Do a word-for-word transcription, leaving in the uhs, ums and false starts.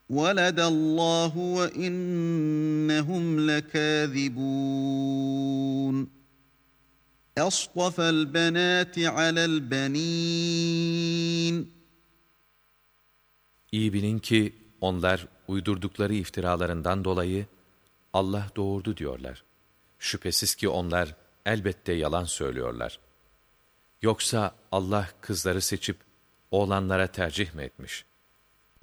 وَلَدَ اللّٰهُ وَاِنَّهُمْ لَكَاذِبُونَ أَصْطَفَى الْبَنَاتِ عَلَى الْبَنِينَ İyi bilin ki onlar uydurdukları iftiralarından dolayı Allah doğurdu diyorlar. Şüphesiz ki onlar elbette yalan söylüyorlar. Yoksa Allah kızları seçip oğlanlara tercih mi etmiş?